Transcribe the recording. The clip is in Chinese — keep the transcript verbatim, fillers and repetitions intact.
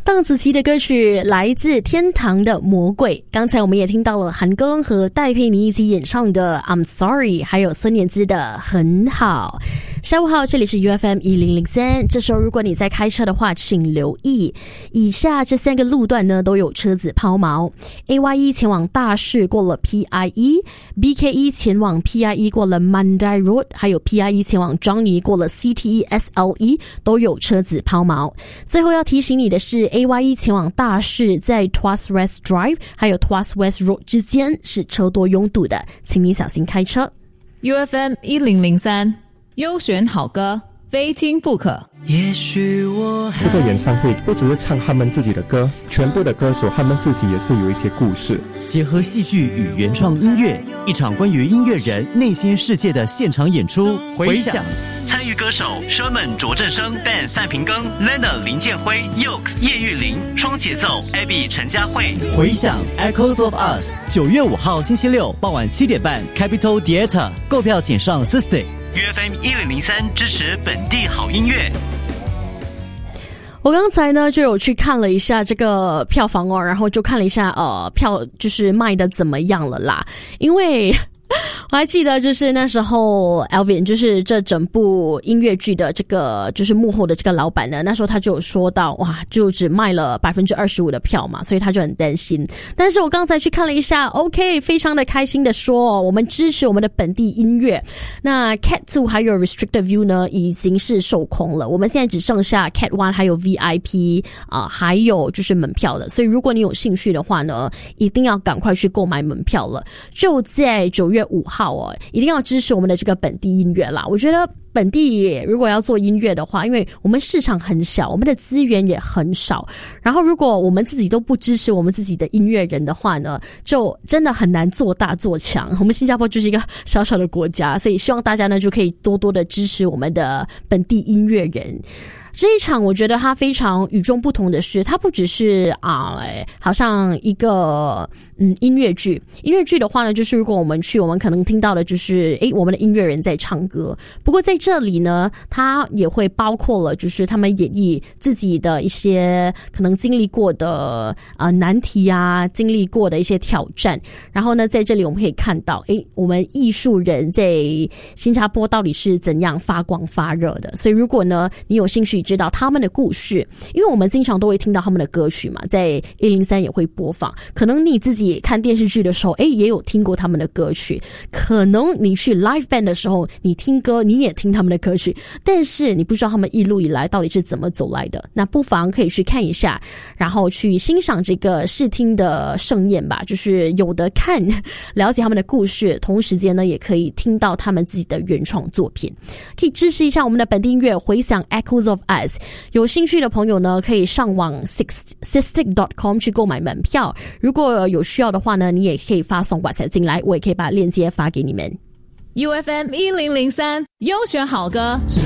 邓紫棋的歌曲来自天堂的魔鬼，刚才我们也听到了韩庚和戴佩妮一起演唱的 I'm Sorry， 还有孙燕姿的很好。下午好，这里是 U F M 一零零三，这时候如果你在开车的话，请留意以下这三个路段呢都有车子抛锚。 A Y E 前往大市过了 P I E， B K E 前往 P I E 过了 Mandai Road， 还有 P I E 前往樟宜过了 C T E S L E 都有车子抛锚。最后要提醒你的是 A Y E 前往大市在 Tuas West Drive 还有 Tuas West Road 之间是车多拥堵的，请你小心开车。 U F M 一零零三优选好歌，非听不可。 也许我这个演唱会不只是唱他们自己的歌，全部的歌手他们自己也是有一些故事， 结合戏剧与原创音乐，一场关于音乐人内心世界的现场演出。回响参与歌手 Sherman 卓振生、Ben 范平庚、Lena 林建辉、Yokes 叶玉玲、双节奏 Abby 陈嘉慧。 回响 Echoes of Us， 九月五号星期六傍晚七点半 Capital Theatre， 购票请上 System。U F M 一零零三支持本地好音乐。 我刚才呢就有去看了一下这个票房哦，然后就看了一下呃票就是卖的怎么样了啦，因为我还记得就是那时候 Alvin 就是这整部音乐剧的这个就是幕后的这个老板呢，那时候他就有说到哇就只卖了 百分之二十五 的票嘛，所以他就很担心。但是我刚才去看了一下 OK 非常的开心的说我们支持我们的本地音乐。那 Cat 二 还有 Restricted View 呢已经是售空了，我们现在只剩下 Cat 一 还有 V I P 啊、呃，还有就是门票的，所以如果你有兴趣的话呢一定要赶快去购买门票了，就在九月五号哦，一定要支持我们的这个本地音乐啦。我觉得本地如果要做音乐的话，因为我们市场很小，我们的资源也很少，然后如果我们自己都不支持我们自己的音乐人的话呢，就真的很难做大做强。我们新加坡就是一个小小的国家，所以希望大家呢就可以多多的支持我们的本地音乐人。这一场我觉得它非常与众不同的是，它不只是啊、呃，好像一个嗯音乐剧。音乐剧的话呢，就是如果我们去，我们可能听到的就是诶我们的音乐人在唱歌。不过在这里呢，它也会包括了就是他们演绎自己的一些可能经历过的呃难题啊，经历过的一些挑战。然后呢，在这里我们可以看到，诶我们艺术人在新加坡到底是怎样发光发热的。所以如果呢你有兴趣知道他们的故事，因为我们经常都会听到他们的歌曲嘛，在一零三也会播放，可能你自己看电视剧的时候诶也有听过他们的歌曲，可能你去 live band 的时候你听歌你也听他们的歌曲，但是你不知道他们一路以来到底是怎么走来的。那不妨可以去看一下，然后去欣赏这个视听的盛宴吧，就是有的看了解他们的故事，同时间呢也可以听到他们自己的原创作品，可以支持一下我们的本地音乐，回响 Echoes of Us。有兴趣的朋友呢可以上网 sistik dot com 去购买门票，如果有需要的话呢你也可以发送 WhatsApp 进来，我也可以把链接发给你们。 U F M 一零零三优选好歌。